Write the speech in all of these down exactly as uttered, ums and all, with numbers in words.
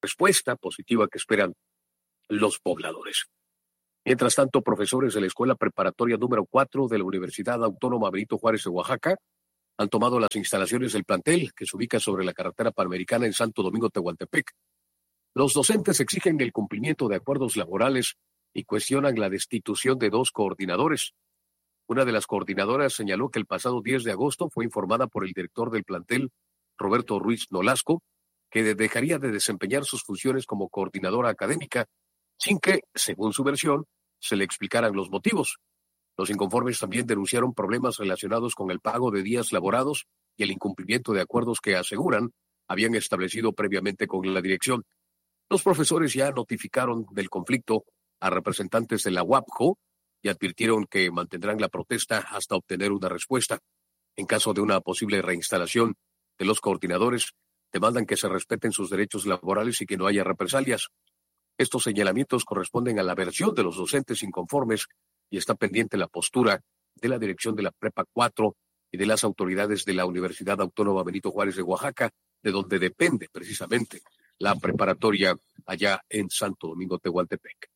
respuesta positiva que esperan los pobladores. Mientras tanto, profesores de la Escuela Preparatoria número cuatro de la Universidad Autónoma Benito Juárez de Oaxaca han tomado las instalaciones del plantel que se ubica sobre la carretera panamericana en Santo Domingo, Tehuantepec. Los docentes exigen el cumplimiento de acuerdos laborales y cuestionan la destitución de dos coordinadores. Una de las coordinadoras señaló que el pasado diez de agosto fue informada por el director del plantel, Roberto Ruiz Nolasco, que dejaría de desempeñar sus funciones como coordinadora académica, sin que, según su versión, se le explicaran los motivos. Los inconformes también denunciaron problemas relacionados con el pago de días laborados y el incumplimiento de acuerdos que aseguran habían establecido previamente con la dirección. Los profesores ya notificaron del conflicto a representantes de la U A P J O y advirtieron que mantendrán la protesta hasta obtener una respuesta. En caso de una posible reinstalación de los coordinadores, demandan que se respeten sus derechos laborales y que no haya represalias. Estos señalamientos corresponden a la versión de los docentes inconformes y está pendiente la postura de la dirección de la Prepa cuatro y de las autoridades de la Universidad Autónoma Benito Juárez de Oaxaca, de donde depende precisamente la preparatoria allá en Santo Domingo, Tehuantepec.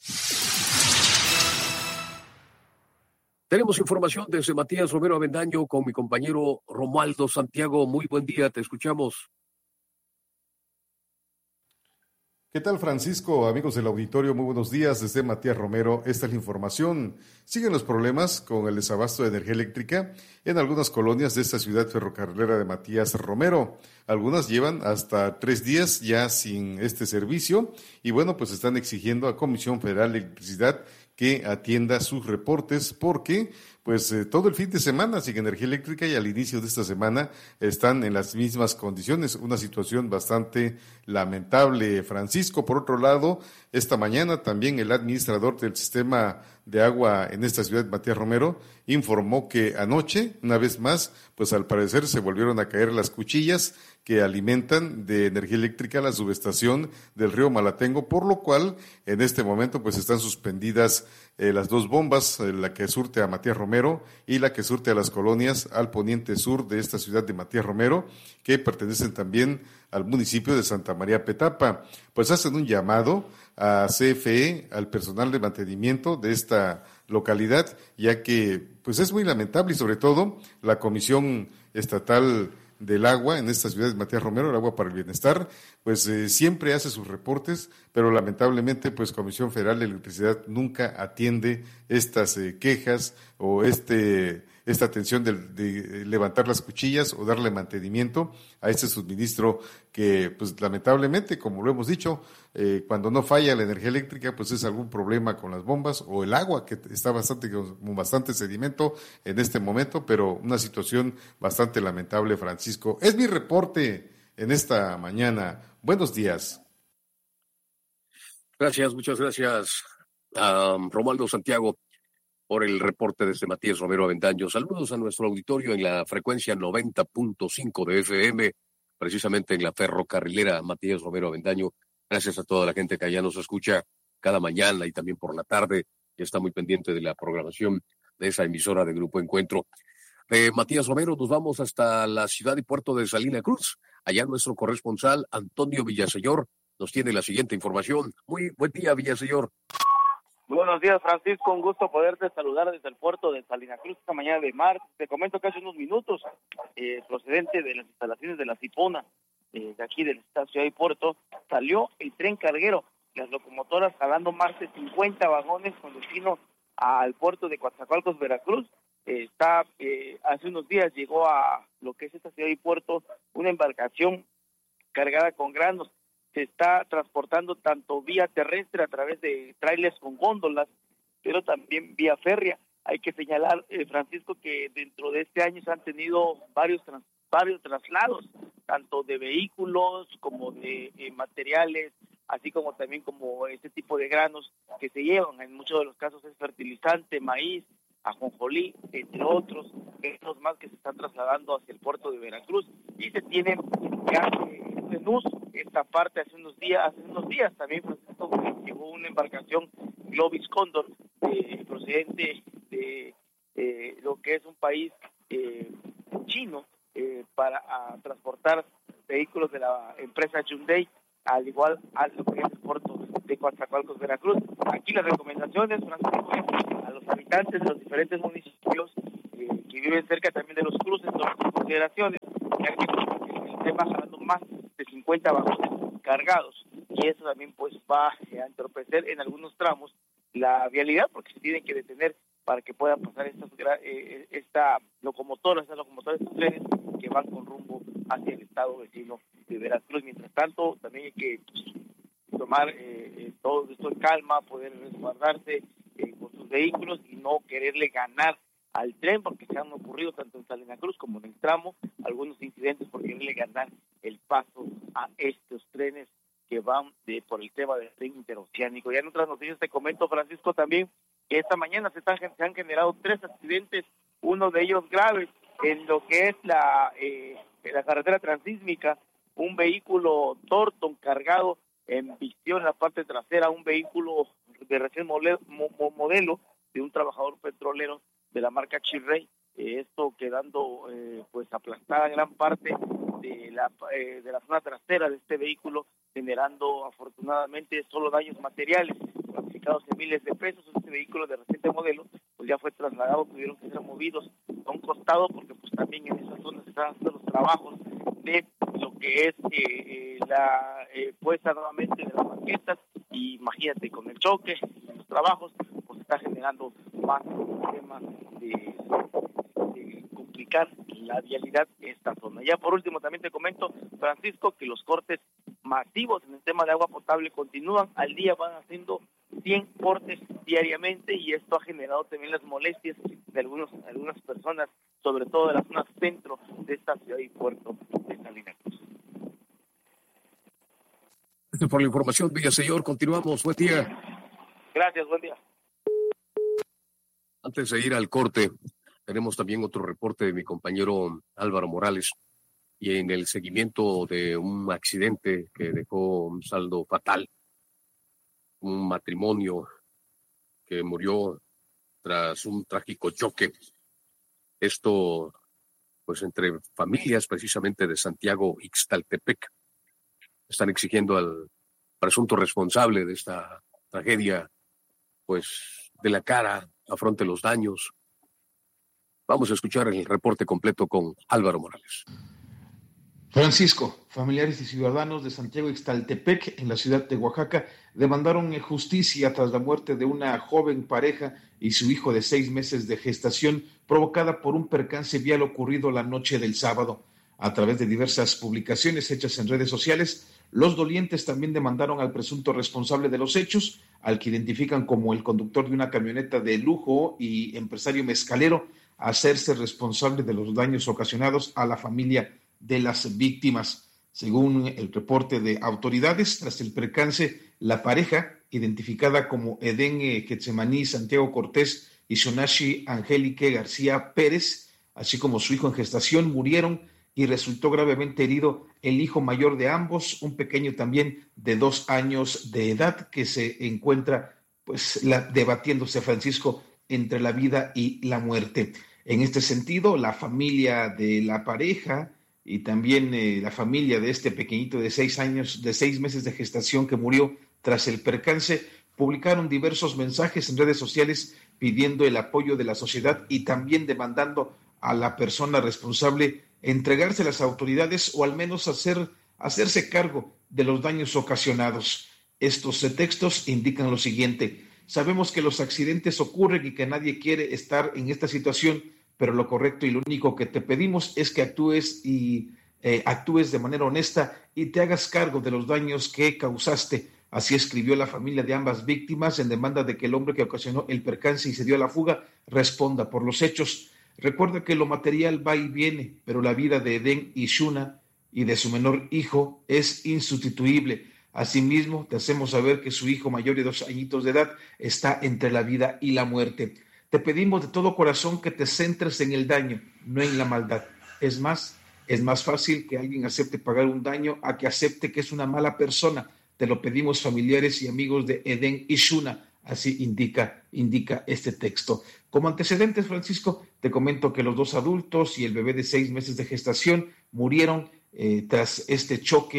Tenemos información desde Matías Romero Avendaño con mi compañero Romualdo Santiago. Muy buen día, te escuchamos. ¿Qué tal, Francisco? Amigos del auditorio, muy buenos días. Desde Matías Romero, esta es la información. Siguen los problemas con el desabasto de energía eléctrica en algunas colonias de esta ciudad ferrocarrilera de Matías Romero. Algunas llevan hasta tres días ya sin este servicio y bueno, pues están exigiendo a Comisión Federal de Electricidad que atienda sus reportes porque pues eh, todo el fin de semana sin energía eléctrica y al inicio de esta semana están en las mismas condiciones, una situación bastante lamentable, Francisco. Por otro lado, esta mañana también el administrador del sistema de agua en esta ciudad, Matías Romero, informó que anoche, una vez más, pues al parecer se volvieron a caer las cuchillas que alimentan de energía eléctrica la subestación del río Malatengo, por lo cual en este momento pues están suspendidas eh, las dos bombas, eh, la que surte a Matías Romero y la que surte a las colonias al poniente sur de esta ciudad de Matías Romero, que pertenecen también al municipio de Santa María Petapa. Pues hacen un llamado a C F E, al personal de mantenimiento de esta localidad, ya que pues es muy lamentable y sobre todo la Comisión Estatal del Agua en esta ciudad de Matías Romero, el Agua para el Bienestar, pues eh, siempre hace sus reportes, pero lamentablemente pues Comisión Federal de Electricidad nunca atiende estas eh, quejas o este esta atención de, de levantar las cuchillas o darle mantenimiento a este suministro que, pues lamentablemente, como lo hemos dicho, eh, cuando no falla la energía eléctrica, pues es algún problema con las bombas o el agua, que está bastante con bastante sedimento en este momento, pero una situación bastante lamentable, Francisco. Es mi reporte en esta mañana. Buenos días. Gracias, muchas gracias a Romualdo Santiago por el reporte desde Matías Romero Avendaño. Saludos a nuestro auditorio en la frecuencia noventa punto cinco de F M, precisamente en la ferrocarrilera Matías Romero Avendaño. Gracias a toda la gente que allá nos escucha cada mañana y también por la tarde, y está muy pendiente de la programación de esa emisora de Grupo Encuentro. De Matías Romero nos vamos hasta la ciudad y puerto de Salina Cruz. Allá nuestro corresponsal Antonio Villaseñor nos tiene la siguiente información. Muy buen día, Villaseñor. Buenos días, Francisco, un gusto poderte saludar desde el puerto de Salina Cruz esta mañana de martes. Te comento que hace unos minutos, eh, procedente de las instalaciones de la Cipona, eh, de aquí del Estado Ciudad y Puerto, salió el tren carguero, las locomotoras jalando más de cincuenta vagones con destino al puerto de Coatzacoalcos, Veracruz. Eh, está eh, hace unos días llegó a lo que es esta Ciudad y Puerto una embarcación cargada con granos. Se está transportando tanto vía terrestre a través de trailers con góndolas, pero también vía férrea. Hay que señalar, eh, Francisco, que dentro de este año se han tenido varios trans, varios traslados, tanto de vehículos como de eh, materiales, así como también como este tipo de granos que se llevan. En muchos de los casos es fertilizante, maíz, ajonjolí, entre otros, granos más que se están trasladando hacia el puerto de Veracruz, y se tiene ya en uso esta parte. Hace unos días, hace unos días también, Francisco, llegó una embarcación Globis Cóndor, eh, procedente de eh, lo que es un país eh, chino, eh, para a transportar vehículos de la empresa Hyundai al igual a lo que es el puerto de Coatzacoalcos, Veracruz. Aquí las recomendaciones, Francisco, a los habitantes de los diferentes municipios eh, que viven cerca también de los cruces, toman sus consideraciones, ya que estén bajando más de cincuenta vagones cargados, y eso también pues va a entorpecer en algunos tramos la vialidad, porque se tienen que detener para que puedan pasar estas eh, esta locomotora, estas locomotoras, estos trenes que van con rumbo hacia el estado vecino de Veracruz. Mientras tanto, también hay que pues, tomar eh, todo esto en calma, poder resguardarse eh, con sus vehículos y no quererle ganar al tren, porque se han ocurrido tanto en Salina Cruz como en el tramo algunos incidentes por quererle ganar el paso a estos trenes que van de, por el tema del tren interoceánico. Ya en otras noticias te comento, Francisco, también que esta mañana se, están, se han generado tres accidentes, uno de ellos grave, en lo que es la, eh, la carretera transísmica. Un vehículo Torton cargado en visión en la parte trasera, un vehículo de recién modelo, modelo de un trabajador petrolero de la marca Chirrey, eh, esto quedando eh, pues aplastada gran parte de la eh, de la zona trasera de este vehículo, generando afortunadamente solo daños materiales cuantificados en miles de pesos. Este vehículo de reciente modelo pues ya fue trasladado, tuvieron que ser movidos a un costado porque pues también en esa zona se están haciendo los trabajos de lo que es eh, eh, la eh, puesta nuevamente de las banquetas, y imagínate con el choque y los trabajos pues está generando más problemas de, de complicar la vialidad en esta zona. Ya por último también te comento, Francisco, que los cortes masivos en el tema de agua potable continúan. Al día van haciendo cien cortes diariamente, y esto ha generado también las molestias de algunos, algunas personas, sobre todo de la zona centro de esta ciudad y puerto de Salina Cruz. Gracias por la información, Villaseñor. Continuamos. Buen día. Gracias, buen día. Antes de ir al corte, tenemos también otro reporte de mi compañero Álvaro Morales, y en el seguimiento de un accidente que dejó un saldo fatal, un matrimonio que murió tras un trágico choque. Esto, pues, entre familias precisamente de Santiago Ixtaltepec. Están exigiendo al presunto responsable de esta tragedia, pues, de la cara, afronte los daños. Vamos a escuchar el reporte completo con Álvaro Morales. Francisco, familiares y ciudadanos de Santiago Ixtaltepec, en la ciudad de Oaxaca, demandaron justicia tras la muerte de una joven pareja y su hijo de seis meses de gestación, provocada por un percance vial ocurrido la noche del sábado. A través de diversas publicaciones hechas en redes sociales, los dolientes también demandaron al presunto responsable de los hechos, al que identifican como el conductor de una camioneta de lujo y empresario mezcalero, a hacerse responsable de los daños ocasionados a la familia de las víctimas. Según el reporte de autoridades, tras el percance, la pareja, identificada como Edén Getsemaní Santiago Cortés y Xonashi Angélique García Pérez, así como su hijo en gestación, murieron, y resultó gravemente herido el hijo mayor de ambos, un pequeño también de dos años de edad, que se encuentra pues la, debatiéndose, Francisco, entre la vida y la muerte. En este sentido, la familia de la pareja y también eh, la familia de este pequeñito de seis años, de seis meses de gestación que murió tras el percance, publicaron diversos mensajes en redes sociales pidiendo el apoyo de la sociedad y también demandando a la persona responsable entregarse a las autoridades o al menos hacer, hacerse cargo de los daños ocasionados. Estos textos indican lo siguiente: sabemos que los accidentes ocurren y que nadie quiere estar en esta situación, pero lo correcto y lo único que te pedimos es que actúes y eh, actúes de manera honesta y te hagas cargo de los daños que causaste. Así escribió la familia de ambas víctimas en demanda de que el hombre que ocasionó el percance y se dio a la fuga responda por los hechos. Recuerda que lo material va y viene, pero la vida de Edén y Shuna y de su menor hijo es insustituible. Asimismo, te hacemos saber que su hijo mayor de dos añitos de edad está entre la vida y la muerte. Te pedimos de todo corazón que te centres en el daño, no en la maldad. Es más, es más fácil que alguien acepte pagar un daño a que acepte que es una mala persona. Te lo pedimos, familiares y amigos de Edén y Shuna. Así indica, indica este texto. Como antecedentes, Francisco, te comento que los dos adultos y el bebé de seis meses de gestación murieron eh, tras este choque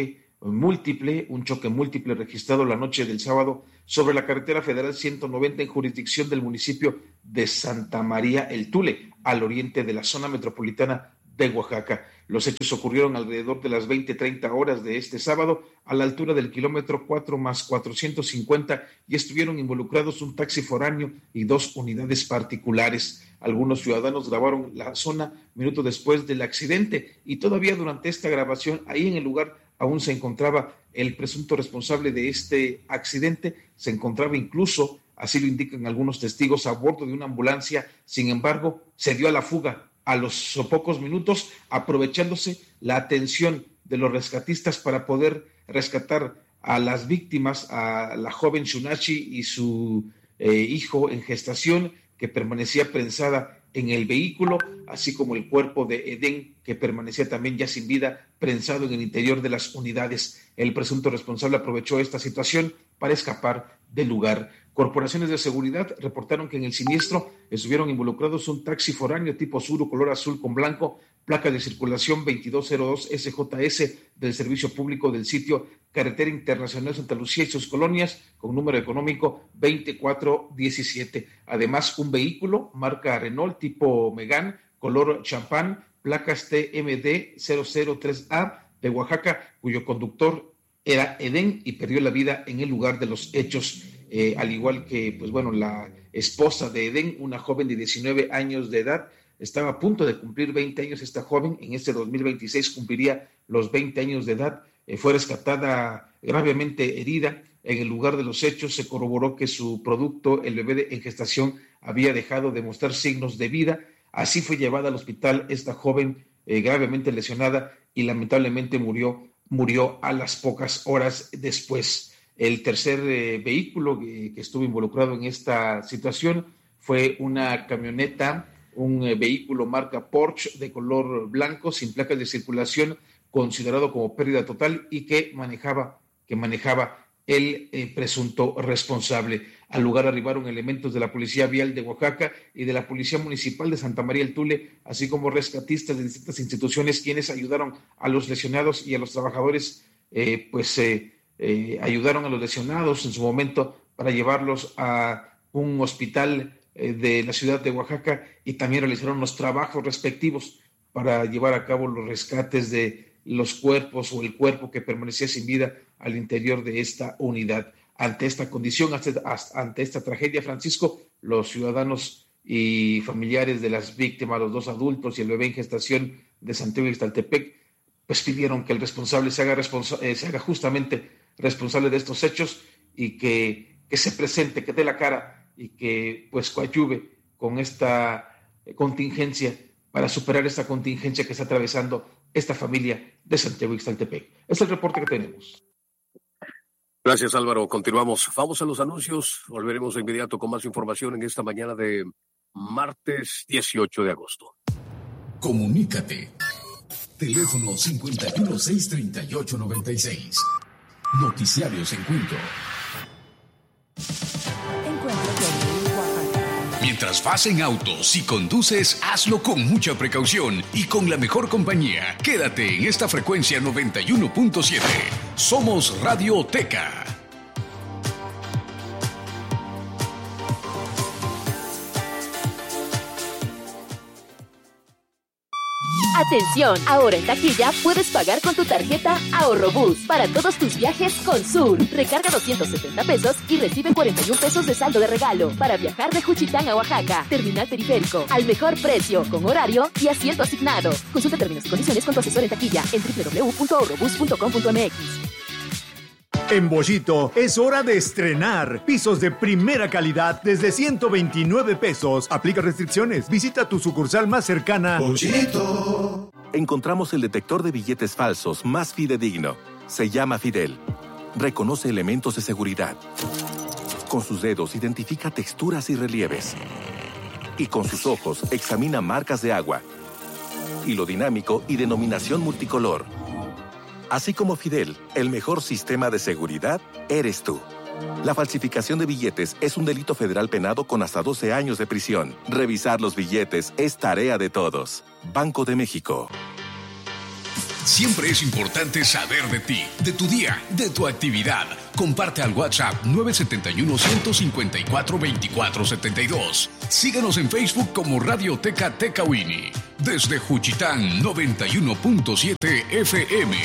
múltiple, un choque múltiple registrado la noche del sábado sobre la carretera federal ciento noventa en jurisdicción del municipio de Santa María el Tule, al oriente de la zona metropolitana de Oaxaca. Los hechos ocurrieron alrededor de las veinte treinta horas de este sábado a la altura del kilómetro cuatro más cuatrocientos cincuenta y estuvieron involucrados un taxi foráneo y dos unidades particulares. Algunos ciudadanos grabaron la zona minutos después del accidente y todavía durante esta grabación ahí en el lugar aún se encontraba el presunto responsable de este accidente, se encontraba incluso, así lo indican algunos testigos, a bordo de una ambulancia. Sin embargo, se dio a la fuga a los pocos minutos, aprovechándose la atención de los rescatistas para poder rescatar a las víctimas, a la joven Shunachi y su eh, hijo en gestación, que permanecía prensada en el vehículo, así como el cuerpo de Edén, que permanecía también ya sin vida, prensado en el interior de las unidades. El presunto responsable aprovechó esta situación para escapar del lugar. Corporaciones de seguridad reportaron que en el siniestro estuvieron involucrados un taxi foráneo tipo Suru color azul con blanco, placa de circulación veintidós cero dos S J S del Servicio Público del sitio Carretera Internacional Santa Lucía y sus colonias, con número económico veinticuatro diecisiete. Además, un vehículo marca Renault tipo Megane, color champán, placas T M D cero cero tres A de Oaxaca, cuyo conductor era Edén y perdió la vida en el lugar de los hechos. Eh, al igual que, pues bueno, la esposa de Edén, una joven de diecinueve años de edad, estaba a punto de cumplir veinte años esta joven, en este dos mil veintiséis cumpliría los veinte años de edad, eh, fue rescatada gravemente herida. En el lugar de los hechos se corroboró que su producto, el bebé de, en gestación, había dejado de mostrar signos de vida. Así fue llevada al hospital esta joven eh, gravemente lesionada y lamentablemente murió, murió a las pocas horas después. El tercer eh, vehículo que, que estuvo involucrado en esta situación fue una camioneta, un eh, vehículo marca Porsche de color blanco, sin placas de circulación, considerado como pérdida total y que manejaba, que manejaba el eh, presunto responsable. Al lugar arribaron elementos de la Policía Vial de Oaxaca y de la Policía Municipal de Santa María el Tule, así como rescatistas de distintas instituciones, quienes ayudaron a los lesionados y a los trabajadores, eh, pues eh, eh, ayudaron a los lesionados en su momento para llevarlos a un hospital eh, de la ciudad de Oaxaca, y también realizaron los trabajos respectivos para llevar a cabo los rescates de los cuerpos o el cuerpo que permanecía sin vida al interior de esta unidad. Ante esta condición, ante esta tragedia, Francisco, los ciudadanos y familiares de las víctimas, los dos adultos y el bebé en gestación de Santiago Ixtaltepec, pues pidieron que el responsable se haga, responsa- eh, se haga justamente responsable de estos hechos y que, que se presente, que dé la cara y que pues coadyuve con esta contingencia para superar esta contingencia que está atravesando esta familia de Santiago Ixtaltepec. Es el reporte que tenemos. Gracias, Álvaro. Continuamos. Vamos a los anuncios. Volveremos de inmediato con más información en esta mañana de martes dieciocho de agosto. Comunícate. Teléfono cincuenta y uno, seiscientos treinta y ocho, noventa y seis. Noticiarios Encuentro. Mientras vas en auto, si conduces, hazlo con mucha precaución y con la mejor compañía. Quédate en esta frecuencia noventa y uno punto siete. Somos Radio Teca. Atención, ahora en taquilla puedes pagar con tu tarjeta Ahorrobús para todos tus viajes con Sur. Recarga doscientos setenta pesos y recibe cuarenta y un pesos de saldo de regalo para viajar de Juchitán a Oaxaca. Terminal Periférico, al mejor precio, con horario y asiento asignado. Consulta términos y condiciones con tu asesor en taquilla en doble u doble u doble u punto ahorrobús punto com punto m x. En Bollito es hora de estrenar pisos de primera calidad desde ciento veintinueve pesos. Aplica restricciones. Visita tu sucursal más cercana. Bollito. Encontramos el detector de billetes falsos más fidedigno. Se llama Fidel. Reconoce elementos de seguridad. Con sus dedos identifica texturas y relieves. Y con sus ojos examina marcas de agua, hilo dinámico y denominación multicolor. Así como Fidel, el mejor sistema de seguridad eres tú. La falsificación de billetes es un delito federal penado con hasta doce años de prisión. Revisar los billetes es tarea de todos. Banco de México. Siempre es importante saber de ti, de tu día, de tu actividad. Comparte al WhatsApp nueve siete uno, uno cinco cuatro, dos cuatro siete dos. Síguenos en Facebook como Radioteca Tecawini. Desde Juchitán, noventa y uno punto siete F M.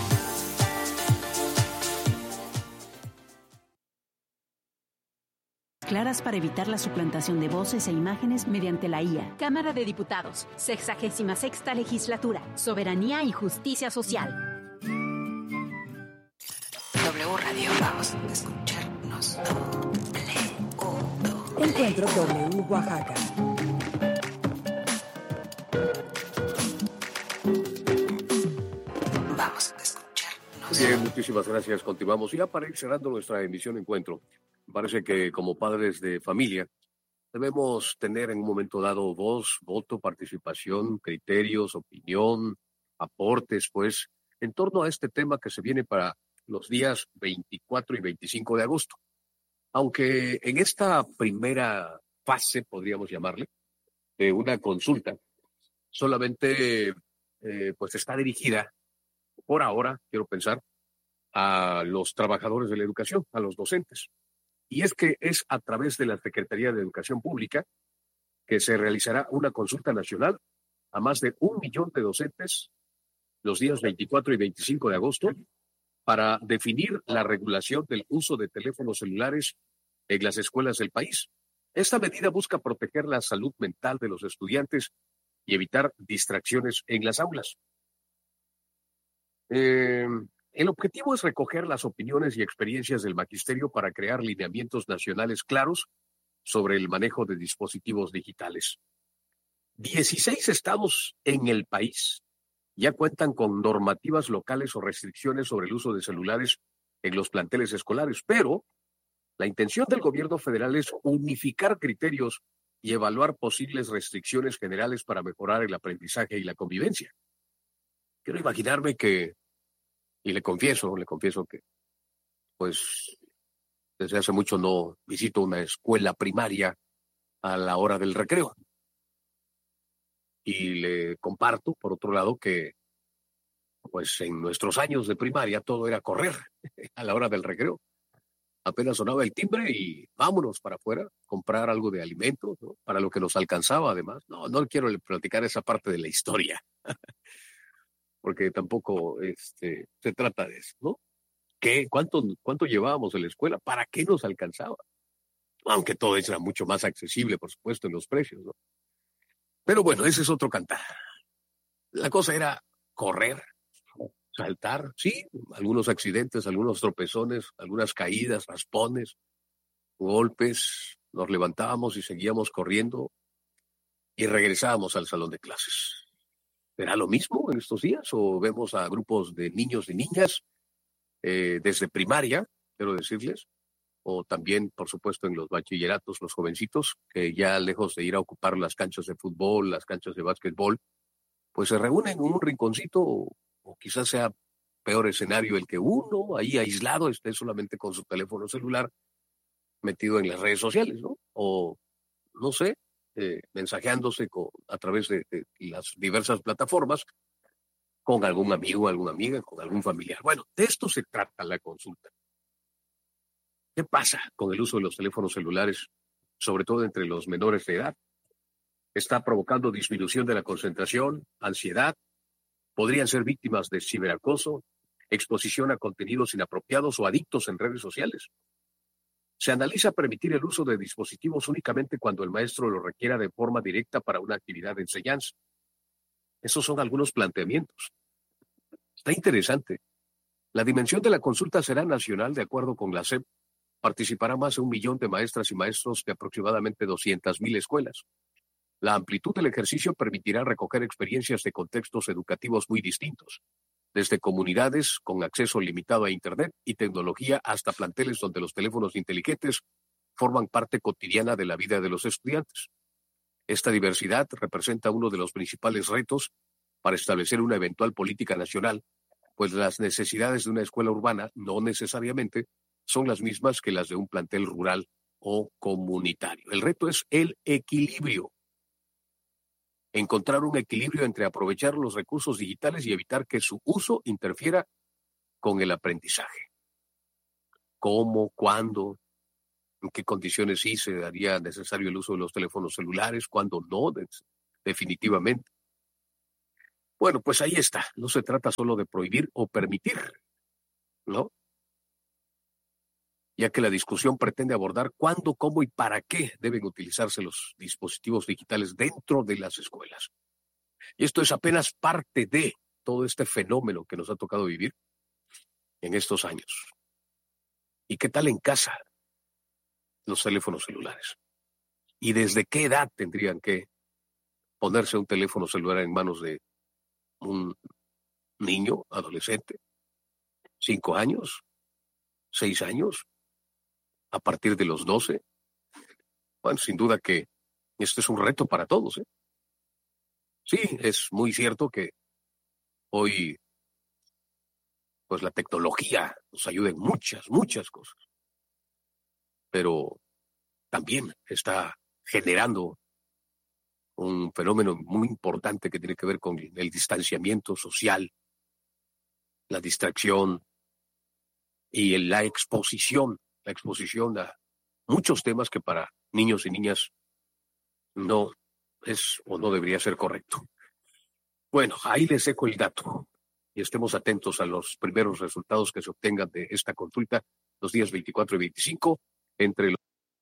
Claras para evitar la suplantación de voces e imágenes mediante la I A. Cámara de Diputados, sexagésima sexta legislatura, Soberanía y Justicia Social. W Radio, vamos a escucharnos. Encuentro W Oaxaca. Vamos a escucharnos. Bien, muchísimas gracias. Continuamos ya para ir cerrando nuestra emisión Encuentro. Parece que como padres de familia debemos tener en un momento dado voz, voto, participación, criterios, opinión, aportes, pues, en torno a este tema que se viene para los días veinticuatro y veinticinco de agosto. Aunque en esta primera fase, podríamos llamarle, de una consulta, solamente eh, pues está dirigida, por ahora, quiero pensar, a los trabajadores de la educación, a los docentes. Y es que es a través de la Secretaría de Educación Pública que se realizará una consulta nacional a más de un millón de docentes los días veinticuatro y veinticinco de agosto para definir la regulación del uso de teléfonos celulares en las escuelas del país. Esta medida busca proteger la salud mental de los estudiantes y evitar distracciones en las aulas. Eh, El objetivo es recoger las opiniones y experiencias del magisterio para crear lineamientos nacionales claros sobre el manejo de dispositivos digitales. dieciséis estados en el país ya cuentan con normativas locales o restricciones sobre el uso de celulares en los planteles escolares, pero la intención del gobierno federal es unificar criterios y evaluar posibles restricciones generales para mejorar el aprendizaje y la convivencia. Quiero imaginarme que Y le confieso, le confieso que, pues, desde hace mucho no visito una escuela primaria a la hora del recreo. Y le comparto, por otro lado, que, pues, en nuestros años de primaria todo era correr a la hora del recreo. Apenas sonaba el timbre y vámonos para afuera, comprar algo de alimento, ¿no? Para lo que nos alcanzaba, además. No, no quiero platicar esa parte de la historia. Porque tampoco este, se trata de eso, ¿no? ¿Qué? ¿Cuánto, cuánto llevábamos en la escuela? ¿Para qué nos alcanzaba? Aunque todo eso era mucho más accesible, por supuesto, en los precios, ¿no? Pero bueno, ese es otro cantar. La cosa era correr, saltar, sí, algunos accidentes, algunos tropezones, algunas caídas, raspones, golpes, nos levantábamos y seguíamos corriendo y regresábamos al salón de clases. ¿Será lo mismo en estos días o vemos a grupos de niños y niñas eh, desde primaria, quiero decirles, o también, por supuesto, en los bachilleratos, los jovencitos, que ya lejos de ir a ocupar las canchas de fútbol, las canchas de básquetbol, pues se reúnen en un rinconcito o, o quizás sea peor escenario el que uno ahí aislado esté solamente con su teléfono celular metido en las redes sociales, ¿no? O, no sé, Eh, mensajeándose con, a través de, de las diversas plataformas con algún amigo, alguna amiga, con algún familiar. Bueno, de esto se trata la consulta. ¿Qué pasa con el uso de los teléfonos celulares, sobre todo entre los menores de edad? ¿Está provocando disminución de la concentración, ansiedad? ¿Podrían ser víctimas de ciberacoso, exposición a contenidos inapropiados o adictos en redes sociales? Se analiza permitir el uso de dispositivos únicamente cuando el maestro lo requiera de forma directa para una actividad de enseñanza. Esos son algunos planteamientos. Está interesante. La dimensión de la consulta será nacional, de acuerdo con la S E P. Participará más de un millón de maestras y maestros de aproximadamente doscientas mil escuelas. La amplitud del ejercicio permitirá recoger experiencias de contextos educativos muy distintos, desde comunidades con acceso limitado a Internet y tecnología hasta planteles donde los teléfonos inteligentes forman parte cotidiana de la vida de los estudiantes. Esta diversidad representa uno de los principales retos para establecer una eventual política nacional, pues las necesidades de una escuela urbana no necesariamente son las mismas que las de un plantel rural o comunitario. El reto es el equilibrio. encontrar un equilibrio entre aprovechar los recursos digitales y evitar que su uso interfiera con el aprendizaje. ¿Cómo, cuándo, en qué condiciones sí se daría necesario el uso de los teléfonos celulares, cuándo no, definitivamente? Bueno, pues ahí está. No se trata solo de prohibir o permitir, ¿no? Ya que la discusión pretende abordar cuándo, cómo y para qué deben utilizarse los dispositivos digitales dentro de las escuelas. Y esto es apenas parte de todo este fenómeno que nos ha tocado vivir en estos años. ¿Y qué tal en casa los teléfonos celulares? ¿Y desde qué edad tendrían que ponerse un teléfono celular en manos de un niño, adolescente? ¿Cinco años? ¿Seis años? ¿A partir de los doce? Bueno, sin duda que este es un reto para todos, ¿eh? Sí, es muy cierto que hoy pues la tecnología nos ayuda en muchas, muchas cosas. Pero también está generando un fenómeno muy importante que tiene que ver con el distanciamiento social, la distracción y la exposición, la exposición a muchos temas que para niños y niñas no es o no debería ser correcto. Bueno, ahí les dejo el dato y estemos atentos a los primeros resultados que se obtengan de esta consulta los días veinticuatro y veinticinco entre los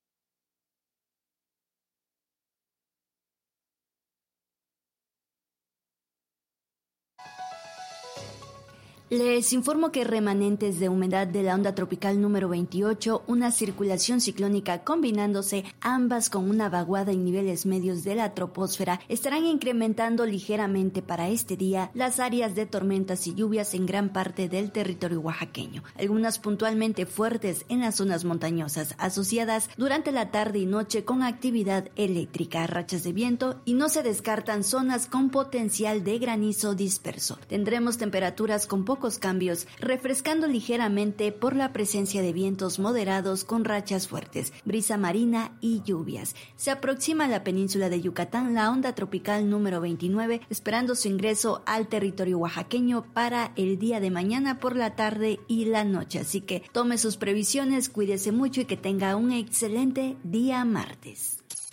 Les informo que remanentes de humedad de la onda tropical número veintiocho, una circulación ciclónica combinándose ambas con una vaguada en niveles medios de la troposfera estarán incrementando ligeramente para este día las áreas de tormentas y lluvias en gran parte del territorio oaxaqueño, algunas puntualmente fuertes en las zonas montañosas, asociadas durante la tarde y noche con actividad eléctrica, rachas de viento y no se descartan zonas con potencial de granizo disperso. Tendremos temperaturas con poco pocos cambios, refrescando ligeramente por la presencia de vientos moderados con rachas fuertes, brisa marina y lluvias. Se aproxima a la península de Yucatán la onda tropical número veintinueve, esperando su ingreso al territorio oaxaqueño para el día de mañana por la tarde y la noche. Así que tome sus previsiones, cuídese mucho y que tenga un excelente día martes.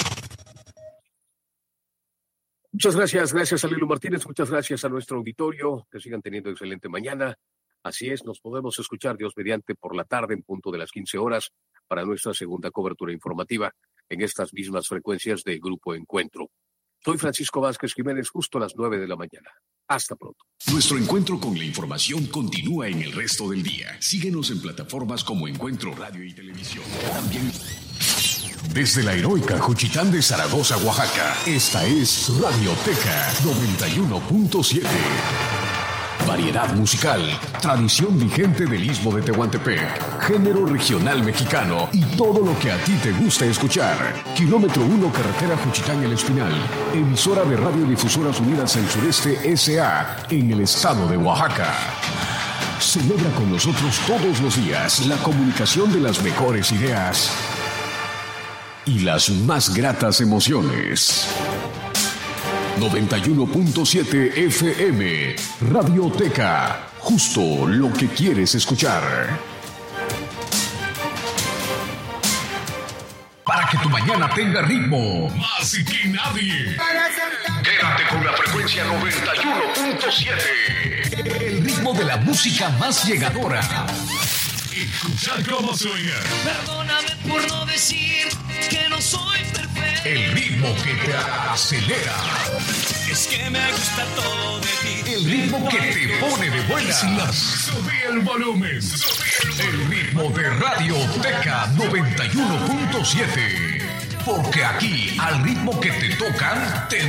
Muchas gracias, gracias a Lilo Martínez, muchas gracias a nuestro auditorio, que sigan teniendo excelente mañana. Así es, nos podemos escuchar Dios mediante por la tarde en punto de las quince horas para nuestra segunda cobertura informativa en estas mismas frecuencias de Grupo Encuentro. Soy Francisco Vázquez Jiménez, justo a las nueve de la mañana. Hasta pronto. Nuestro encuentro con la información continúa en el resto del día. Síguenos en plataformas como Encuentro Radio y Televisión. También desde la heroica Juchitán de Zaragoza, Oaxaca, esta es Radioteca noventa y uno punto siete. Variedad musical, tradición vigente del Istmo de Tehuantepec, género regional mexicano y todo lo que a ti te gusta escuchar. Kilómetro uno, carretera Juchitán El Espinal, emisora de Radiodifusoras Unidas del Sureste S A en el estado de Oaxaca. Celebra con nosotros todos los días la comunicación de las mejores ideas y las más gratas emociones. noventa y uno punto siete F M, Radioteca, justo lo que quieres escuchar. Para que tu mañana tenga ritmo, más que nadie. Quédate con la frecuencia noventa y uno punto siete. El ritmo de la música más llegadora. Escuchar cómo suena. Perdóname por no decir que no soy perfecto. El ritmo que te acelera. Es que me gusta todo de ti. El ritmo que te pone de buenas. Subí el volumen. El ritmo de Radioteca noventa y uno punto siete. Porque aquí, al ritmo que te tocan, te